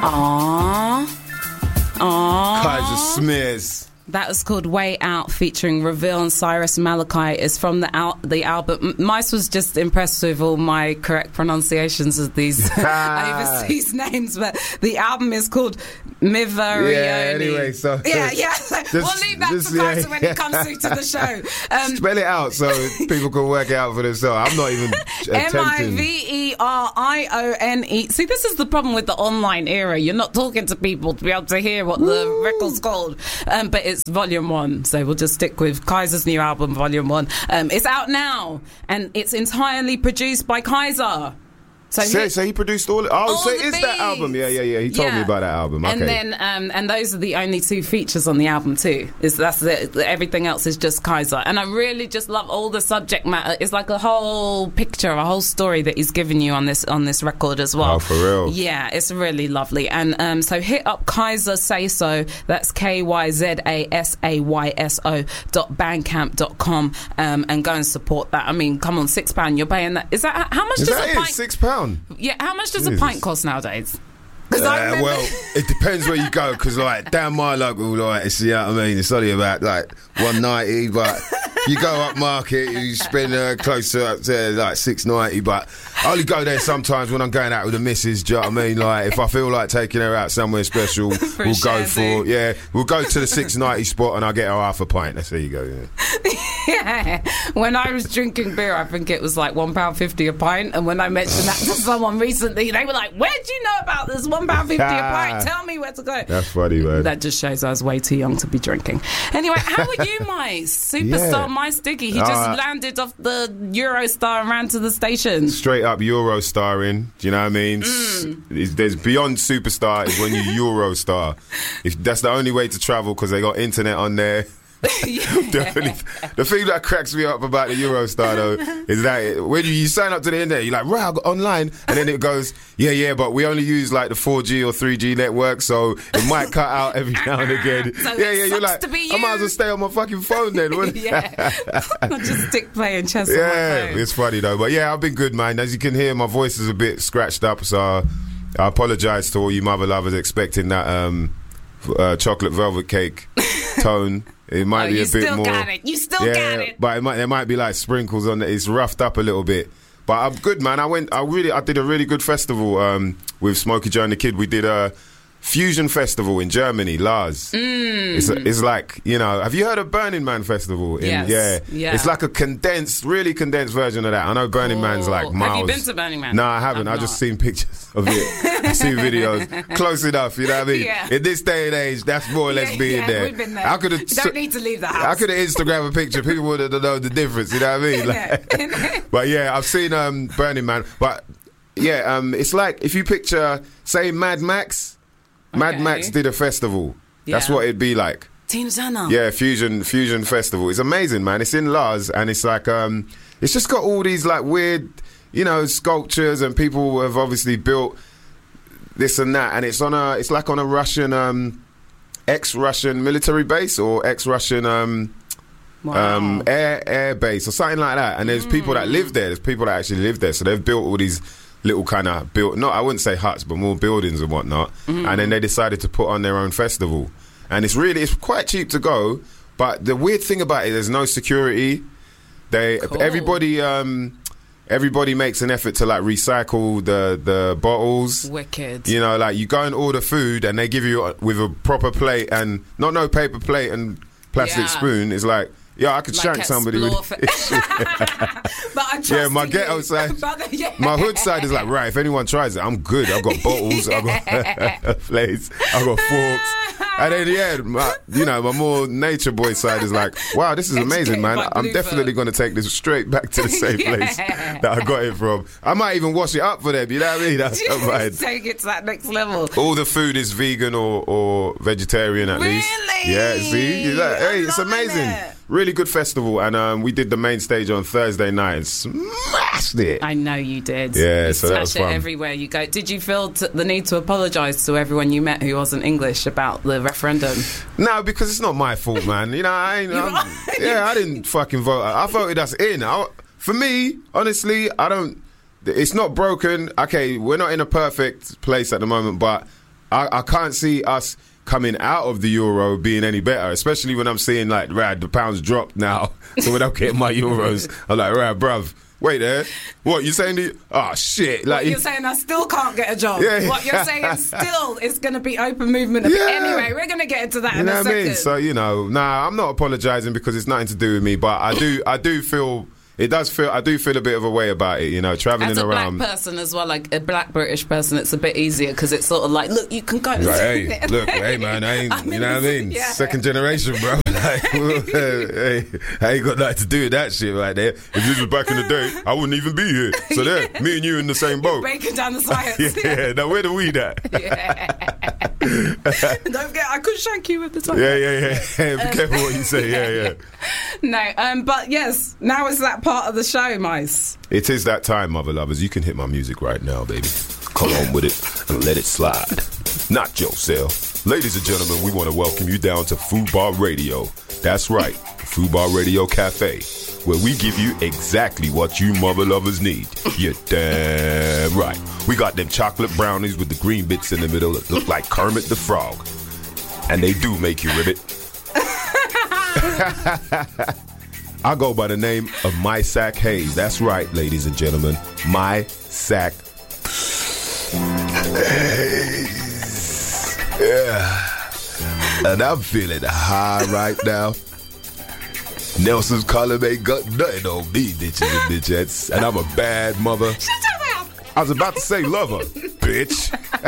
Aww. Kaiser Smears. That was called Way Out, featuring Reveal and Cyrus Malachi. It's from the album. Mice was just impressed with all my correct pronunciations of these overseas names, but the album is called Miverioni. Yeah, anyway, so... Yeah. We'll leave that to Kaiser when he comes through to the show. Spell it out so people can work it out for themselves. I'm not even attempting. Miverone. See, this is the problem with the online era. You're not talking to people to be able to hear what the record's called. But it's Volume 1, so we'll just stick with Kaiser's new album, Volume 1. It's out now, and it's entirely produced by Kaiser. So he produced all so it is beats. That album. Yeah. He told me about that album. Okay. And then, and those are the only 2 features on the album too. That's it. Everything else is just Kaiser. And I really just love all the subject matter. It's like a whole picture, a whole story that he's given you on this record as well. Oh, for real? Yeah, it's really lovely. And so hit up Kaiser Say So. That's KYZASAYSO.bandcamp.com and go and support that. I mean, come on, £6. You're paying that. Is that how much? Does a pint? £6. Yeah, how much does a pint cost nowadays? Well, it depends where you go, because like down my local, like it's, you know what I mean, it's only about like $1.90, but you go up market, you spend close to up to like $6.90. But I only go there sometimes when I'm going out with the missus. Do you know what I mean? Like if I feel like taking her out somewhere special, we'll go to the $6.90 spot and I'll get her half a pint. There you go. Yeah. When I was drinking beer, I think it was like £1.50 a pint, and when I mentioned that to someone recently, they were like, "Where'd you know about this £1.50 a pint? Tell me where to go." That's funny, man. That just shows I was way too young to be drinking. Anyway, how are you, Mice? Superstar Mice Diggy. He just landed off the Eurostar and ran to the station. Straight up Eurostarring. Do you know what I mean? There's beyond superstar is when you Eurostar. That's the only way to travel, because they got internet on there. Definitely. The thing that cracks me up about the Eurostar though is that when you sign up to the internet, you're like, right, I got online, and then it goes, but we only use like the 4G or 3G network, so it might cut out every now and again. So you're like, I might as well stay on my fucking phone then. I'll just stick playing chess on my phone. It's funny though, but I've been good, man. As you can hear, my voice is a bit scratched up, so I apologise to all you mother lovers expecting that chocolate velvet cake tone. It might be a bit more. You still got it. But there might be like sprinkles on it. It's roughed up a little bit. But I'm good, man. I did a really good festival with Smokey Joe and the Kid. We did a Fusion Festival in Germany, Lars. It's like, have you heard of Burning Man Festival? Yes. Yeah. It's like a really condensed version of that. I know Burning Man's like miles. Have you been to Burning Man? No, I haven't. I've just seen pictures of it. I've seen videos. Close enough, you know what I mean? Yeah. In this day and age, that's more or less being there. We've been there. You don't need to leave the house. I could have Instagrammed a picture. People would have known the difference, you know what I mean? But I've seen Burning Man. But it's like if you picture, say, Mad Max. Mad Max did a festival. That's what it'd be like. Team Zana. Yeah, Fusion Festival. It's amazing, man. It's in Lars, and it's like it's just got all these like weird, sculptures, and people have obviously built this and that, and it's like on a Russian ex-Russian military base or ex-Russian air base or something like that. And there's people that live there. There's people that actually live there, so they've built all these little kind of I wouldn't say huts, but more buildings and whatnot. And then they decided to put on their own festival, and it's quite cheap to go. But the weird thing about it, there's no security. Everybody makes an effort to like recycle the bottles. Wicked. Like you go and order food, and they give you with a proper plate and not no paper plate and plastic spoon. It's like, I could shank somebody with But I'm trusting my ghetto side, my hood side is like, right, if anyone tries it, I'm good. I've got bottles, I've got plates, I've got forks. And then, my more nature boy side is like, wow, this is amazing, man. I'm definitely going to take this straight back to the same place that I got it from. I might even wash it up for them, you know what I mean? That's take it to that next level. All the food is vegan or vegetarian at least. Really? Yeah, see? It's amazing. Really good festival, and we did the main stage on Thursday night and smashed it. I know you did. Yeah, you so that was smashed fun. it everywhere you go. Did you feel the need to apologise to everyone you met who wasn't English about the referendum? No, because it's not my fault, man. I didn't fucking vote. I voted us in. For me, honestly, it's not broken. Okay, we're not in a perfect place at the moment, but I can't see us coming out of the euro being any better, especially when I'm seeing like, right, the pound's dropped now. So when I'm getting my euros, I'm like, right, bruv, wait there. What, you saying? Oh, shit. Like, you're saying I still can't get a job. Yeah. What you're saying still it's going to be open movement. Yeah. Anyway, we're going to get into that you in know a what second. I mean? So, I'm not apologising because it's nothing to do with me, but I do feel... I do feel a bit of a way about it, travelling as a around. black person as well, like a black British person, it's a bit easier because it's sort of like, look, you can go. Like, hey man, I ain't, you know what I mean? Yeah. Second generation, bro. Like, hey, I ain't got nothing to do with that shit right there. If this was back in the day, I wouldn't even be here. So there, me and you in the same boat. Breaking down the science. Yeah. Now where the weed at? Yeah. Don't forget, I could shank you with the time. Yeah. Be careful what you say. Yeah. No, but yes, now is that part of the show, Mice. It is that time, mother lovers. You can hit my music right now, baby. Come on with it and let it slide. Not yourself. Ladies and gentlemen, we want to welcome you down to Fubar Radio. That's right, Fubar Radio Cafe, where we give you exactly what you mother lovers need. You're damn right. We got them chocolate brownies with the green bits in the middle that look like Kermit the Frog. And they do make you ribbit. I go by the name of My Sack Hayes. That's right, ladies and gentlemen. My Sack Hayes. Yeah. And I'm feeling high right now. Nelson's column ain't got nothing on me, bitches and bitchettes. And I'm a bad mother. Shut your mouth. I was about to say lover, bitch.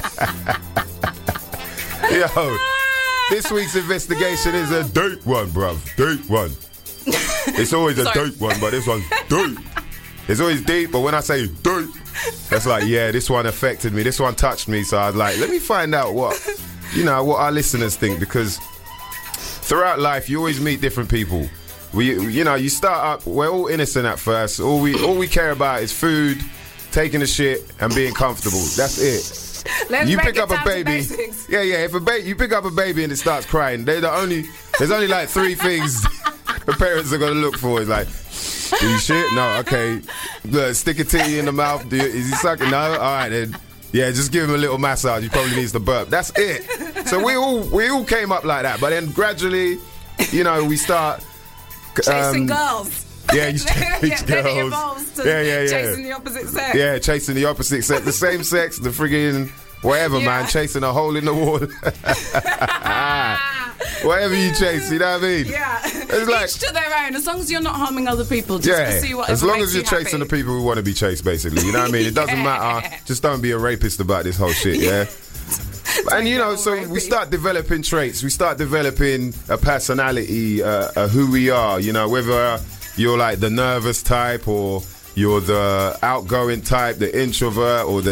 Yo, this week's investigation is a deep one, bruv. Deep one. It's always a deep one, but this one's deep. It's always deep, but when I say deep, that's like, yeah, this one affected me. This one touched me. So I was like, let me find out what our listeners think, because throughout life, you always meet different people. You start up, we're all innocent at first. All we care about is food, taking a shit, and being comfortable. That's it. You pick up a baby. Yeah. If you pick up a baby and it starts crying, there's only like 3 things the parents are gonna look for. Is like, do you shit? No. Okay. Stick a titty in the mouth. Is he sucking? No. All right then. Yeah, just give him a little massage. He probably needs to burp. That's it. So we all came up like that, but then gradually, we start chasing girls. Yeah, you chase girls. Then it evolves to chasing the opposite sex. Yeah, chasing the opposite sex, the same sex, the friggin' whatever, man, chasing a hole in the wall. Whatever you chase, you know what I mean? Yeah. It's like, each to their own, as long as you're not harming other people, just to see whatever as long makes as you're chasing happy. the people who want to be chased, basically. You know what I mean? It doesn't matter. Just don't be a rapist about this whole shit, yeah? And, so we start developing traits. We start developing a personality, who we are, whether you're like the nervous type or you're the outgoing type, the introvert or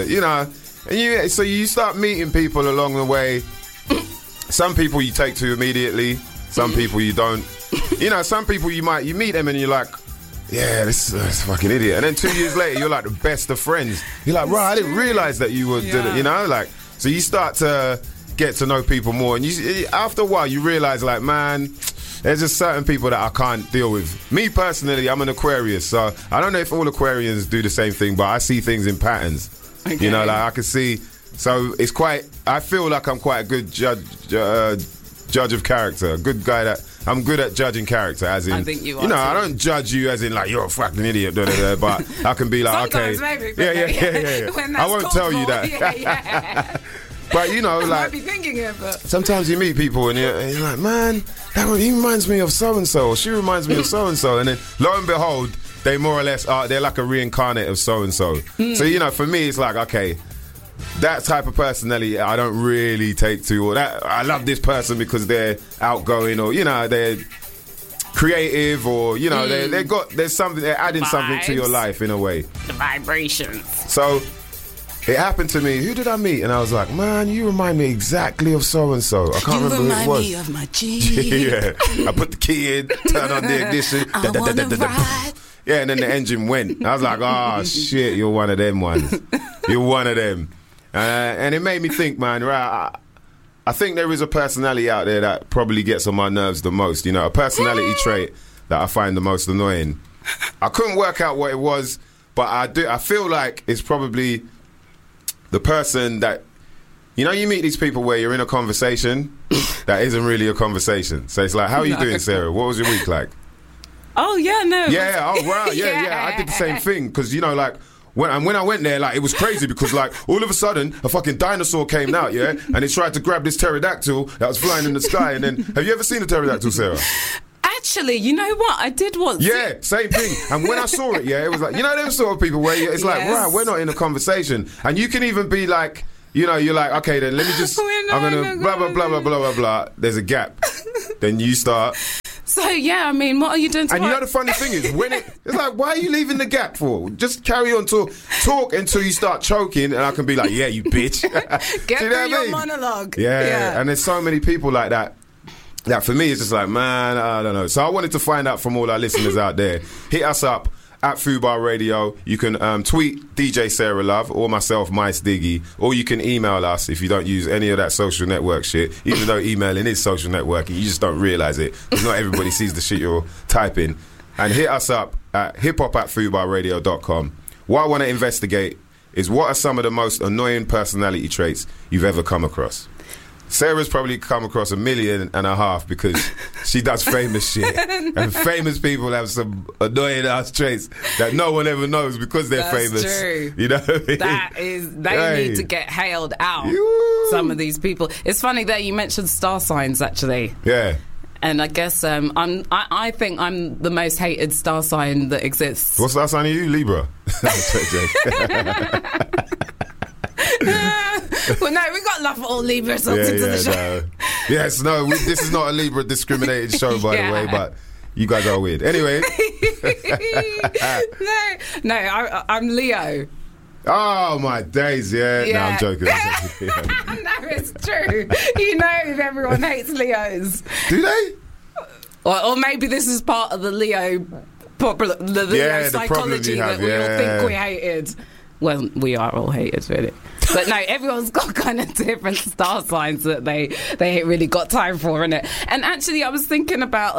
so you start meeting people along the way. Some people you take to immediately, some people you don't. Some people you meet them and you're like, yeah, this is a fucking idiot. And then 2 years later, you're like the best of friends. You're like, right, I didn't realize that you were, so you start to get to know people more. And after a while, you realize, like, man, there's just certain people that I can't deal with. Me personally, I'm an Aquarius, so I don't know if all Aquarians do the same thing, but I see things in patterns. Okay. I can see. So it's I feel like I'm quite a good judge of character. A good guy I'm good at judging character, as in, I think you are. I don't judge you as in like you're a fucking idiot, but I can be like, sometimes okay, maybe, yeah. I won't tell you that. Yeah. But I might be thinking it, but sometimes you meet people and you're like, man, he reminds me of so and so, or she reminds me of so and so, and then lo and behold, they more or less are. They're like a reincarnate of so and so. So for me, it's like, okay, that type of personality I don't really take to, or that I love this person because they're outgoing, or they're creative, or there's something, they're adding something to your life in a way. The vibrations. So it happened to me. Who did I meet? And I was like, man, you remind me exactly of so and so. I can't remember who it was. You remind me of my Jeep. Yeah, I put the key in, turn on the ignition. Yeah, and then the engine went. I was like, oh shit, you're one of them ones. You're one of them. And it made me think, man, right, I think there is a personality out there that probably gets on my nerves the most. A personality trait that I find the most annoying. I couldn't work out what it was, but I feel like it's probably the person that you know, you meet these people where you're in a conversation that isn't really a conversation. So it's like, how are you doing, Sarah? What was your week like? Oh, yeah, no. Yeah, oh, wow, yeah. I did the same thing because, you know, like, when I went there, like, it was crazy because, like, all of a sudden, a fucking dinosaur came out, yeah? And it tried to grab this pterodactyl that was flying in the sky. And then, have you ever seen a pterodactyl, Sarah? Actually, you know what? I did once. Yeah, same thing. And when I saw it, yeah, it was like, you know, them sort of people where it's like, Yes. right, we're not in a conversation. And you can even be like, you know, you're like, okay, then let me just, I'm going to blah, blah, blah, blah, blah, blah, blah. There's a gap. Then you start. So, yeah, I mean, what are you doing to And you know the funny thing is, when it's like, why are you leaving the gap for? Just carry on talk until you start choking, and I can be like, yeah, you bitch. Get Do you know through what I your mean? monologue. Yeah. And there's so many people like that. That for me is just like, man, I don't know. So I wanted to find out from all our listeners out there. Hit us up at Fubar Radio. You can tweet DJ Sarah Love or myself, Mice Diggy, or you can email us if you don't use any of that social network shit. Even though emailing is social networking, you just don't realise it because not everybody sees the shit you're typing. And hit us up at hiphop@fubarradio.com. What I want to investigate is what are some of the most annoying personality traits you've ever come across. Sarah's probably come across 1.5 million because she does famous shit. And famous people have some annoying ass traits that no one ever knows because they're That's famous. true. You know what I mean? They need to get hailed out. Some of these people. It's funny that you mentioned star signs, actually. Yeah. And I guess I think I'm the most hated star sign that exists. What's that sign of you? Libra. Well, no, we got love for all Libras to the show. No. Yes, no, this is not a Libra discriminated show, by the way, but you guys are weird. Anyway. I'm Leo. Oh, my days, yeah. No, I'm joking. No, it's true. You know if everyone hates Leos. Do they? Or maybe this is part of the Leo the Leo psychology that we all think we hated. Well, we are all haters, really. But no, everyone's got kind of different star signs that they ain't really got time for, innit? And actually, I was thinking about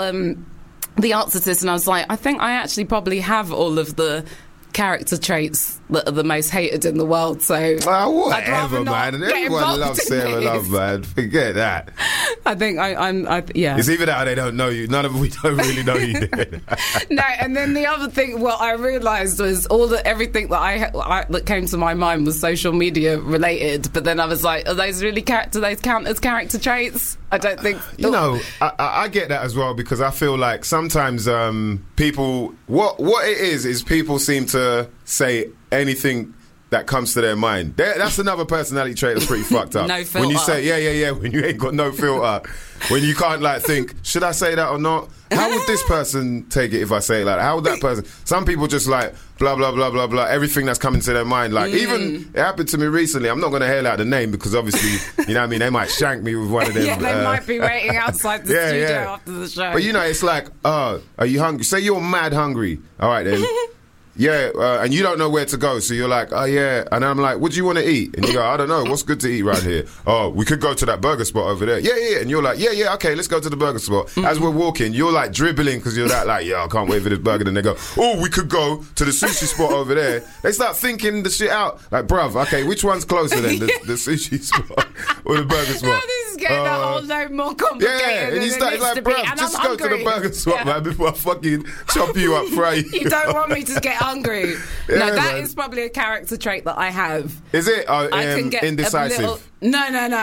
the answer to this, and I was like, I think I actually probably have all of the character traits that are the most hated in the world. So whatever, man. And everyone loves Sarah Love, man. Forget that. I think I'm yeah. It's even that they don't know you. None of we don't really know you. No, and then the other thing, what I realised was everything that that came to my mind was social media related. But then I was like, are those really do those count as character traits? I don't think. You know, I get that as well because I feel like sometimes people, what it is people seem to say anything that comes to their mind. That's another personality trait that's pretty fucked up. No filter. When you say, yeah, when you ain't got no filter. When you can't, like, think, should I say that or not? How would this person take it if I say it like that? How would that person... Some people just, like, blah, blah, blah, blah, blah, everything that's coming to their mind. Like, even... It happened to me recently. I'm not going to hail out the name because, obviously, you know what I mean? They might shank me with one of them. Yeah, they might be waiting outside the studio after the show. But, you know, it's like, are you hungry? Say you're mad hungry. All right, then. Yeah, and you don't know where to go, so you're like, oh yeah, and I'm like, what do you want to eat? And you go, I don't know, what's good to eat right here? Oh, we could go to that burger spot over there. Yeah, and you're like, yeah, okay, let's go to the burger spot. As we're walking, you're like dribbling because you're like, yeah, I can't wait for this burger. Then they go, oh, we could go to the sushi spot over there. They start thinking the shit out. Like, bruv, okay, which one's closer then, the sushi spot or the burger spot? Now this is getting a whole load more complicated. Yeah, and you start like, bruv, just go to the burger spot, man, before I fucking chop you up, fry you. You don't want me to get hungry. Yeah, no, that is probably a character trait that I have. Is it? I can get indecisive. No.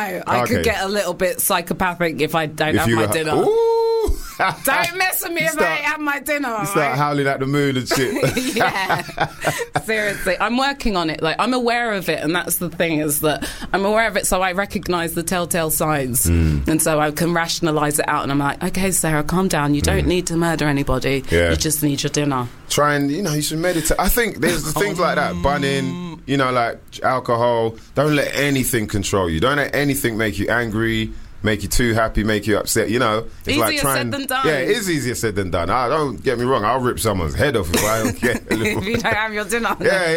I could get a little bit psychopathic if I don't have my dinner. Ooh. Don't mess with me if I ain't have my dinner. You start howling at the moon and shit. Yeah, seriously, I'm working on it. Like, I'm aware of it, and that's the thing, is that I'm aware of it, so I recognise the telltale signs, and so I can rationalise it out. And I'm like, okay, Sarah, calm down. You don't need to murder anybody. You just need your dinner. Try and, you should meditate. I think there's things like that, bunning, like alcohol. Don't let anything control you. Don't let anything make you angry, make you too happy, make you upset. It's easier like said than done. Yeah, it is easier said than done. Don't get me wrong. I'll rip someone's head off if I don't get a little... if you don't have your dinner.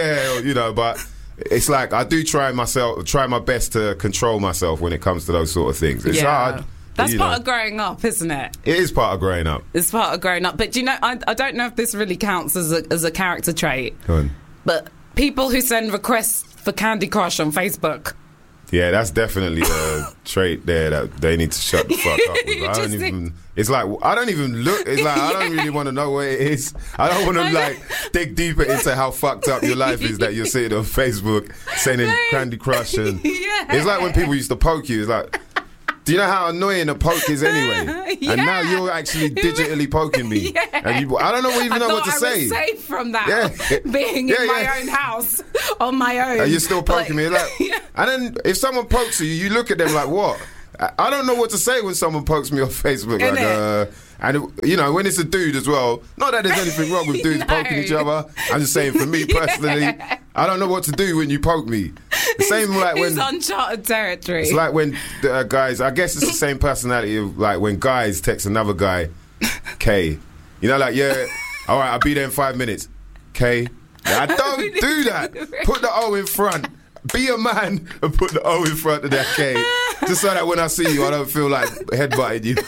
Yeah, but it's like I do try my best to control myself when it comes to those sort of things. It's hard. That's part of growing up, isn't it? It is part of growing up. It's part of growing up. But I don't know if this really counts as a character trait. Go on. But people who send requests for Candy Crush on Facebook. Yeah, that's definitely a trait there that they need to shut the fuck up with. I don't even. It's like I don't even look. It's like I don't really want to know what it is. I don't want to like dig deeper into how fucked up your life is that you're sitting on Facebook sending Candy Crush and it's like when people used to poke you. It's like, do you know how annoying a poke is anyway? Yeah. And now you're actually digitally poking me. Yeah. And you, I don't even know what to say. I was safe from that. Yeah. Being in my own house on my own. And you're still poking me. Like, and then if someone pokes you, you look at them like, what? I don't know what to say when someone pokes me on Facebook. Like, and you know, when it's a dude as well, not that there's anything wrong with dudes poking each other. I'm just saying, for me personally, I don't know what to do when you poke me. The same like when it's uncharted territory. It's like when guys. I guess it's the same personality of like when guys text another guy, K. You know, like all right, I'll be there in 5 minutes. K. I don't do that. Put the O in front. Be a man and put the O in front of that K. Just so that when I see you, I don't feel like headbutting you.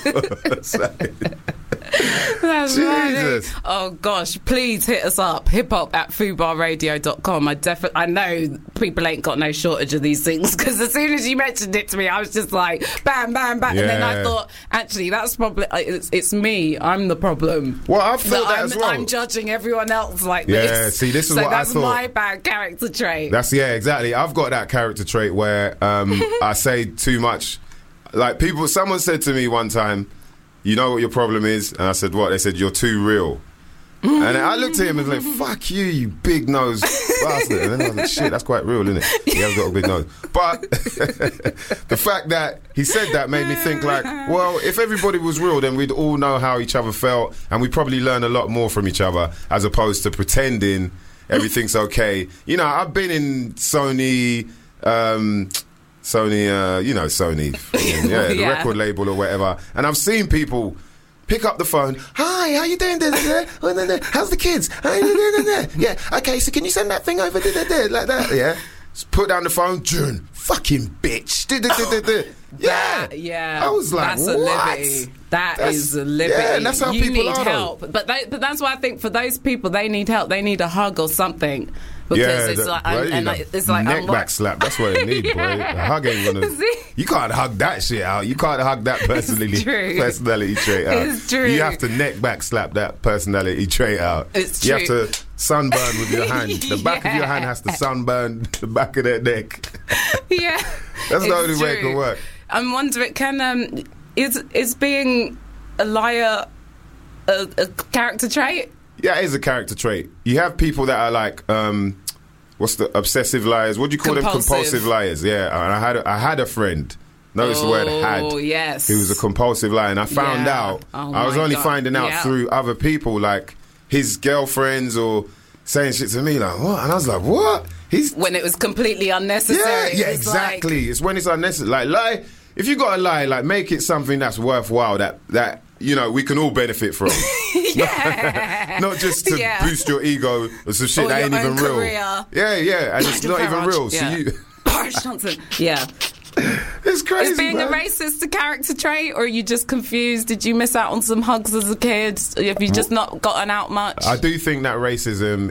That's Jesus. Funny. Oh gosh, please hit us up, hiphop@fubarradio.com. I know people ain't got no shortage of these things, because as soon as you mentioned it to me, I was just like bam bam bam, and then I thought, actually that's probably it's me, I'm the problem. Well, I've thought that as well. I'm judging everyone else like this. Yeah, see, this is so what I that's thought. my bad character trait. That's exactly. I've got that character trait where I say too much. Like someone said to me one time, you know what your problem is? And I said, what? They said, you're too real. And I looked at him and was like, fuck you, you big nose bastard. And then I was like, shit, that's quite real, isn't it? He has got a big nose. But the fact that he said that made me think like, well, if everybody was real, then we'd all know how each other felt, and we'd probably learn a lot more from each other, as opposed to pretending everything's okay. You know, I've been in Sony, you know, Sony, the record label or whatever, and I've seen people pick up the phone. Hi, how you doing? How's the kids? Yeah, okay, so can you send that thing over? Like that, yeah. Just put down the phone, June, fucking bitch. Yeah. I was like, that's what? A liberty. That's a liberty. Yeah, and that's how you people need are. Help. But that's why I think for those people, they need help. They need a hug or something. Because it's like neck back slap. That's what they need, boy. A hug ain't gonna. You can't hug that shit out. You can't hug that personality trait out. It's true. You have to neck back slap that personality trait out. It's true. You true. have to sunburn with your hand. The back of your hand has to sunburn the back of their neck. Yeah, that's the only way it can work. I'm wondering, is being a liar a character trait? Yeah, it is a character trait. You have people that are like, what's the obsessive liars? What do you call them? Compulsive liars. Yeah, and I had a friend. Notice the word had. Oh, yes. He was a compulsive liar, and I found out. I was only finding out through other people, like his girlfriends or saying shit to me, like what? And I was like, what? When it was completely unnecessary. Yeah, exactly. Like, it's when it's unnecessary. Like lie. If you got to lie, like make it something that's worthwhile. That you know we can all benefit from. Not just to boost your ego or some shit that ain't even real. Career. Yeah, and it's not even real. So Boris Johnson. Yeah. It's crazy. Is being a racist a character trait, or are you just confused? Did you miss out on some hugs as a kid? Have you just not gotten out much? I do think that racism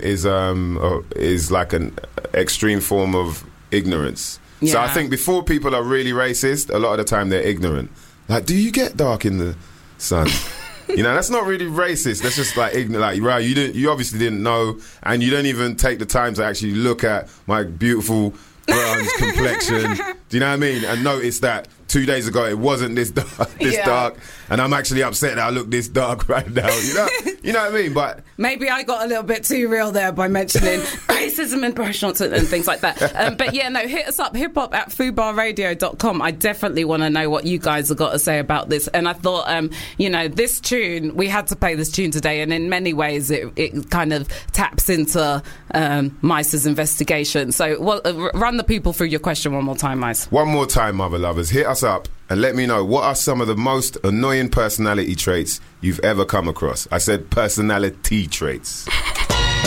is like an extreme form of ignorance. So I think before people are really racist, a lot of the time they're ignorant. Like, do you get dark in the sun? You know, that's not really racist. That's just like ignorant. Like, right, you obviously didn't know, and you don't even take the time to actually look at my beautiful bronze complexion. Do you know what I mean? And notice that 2 days ago it wasn't this dark, and I'm actually upset that I look this dark right now. You know what I mean? But maybe I got a little bit too real there by mentioning racism and Boris Johnson and things like that. But yeah, no, hit us up, hiphop@fubarradio.com. I definitely want to know what you guys have got to say about this. And I thought, this tune, we had to play this tune today, and in many ways it kind of taps into Mice's investigation. So run the people through your question one more time, Mice. One more time, mother lovers. Hit us up and let me know what are some of the most annoying personality traits you've ever come across. I said personality traits.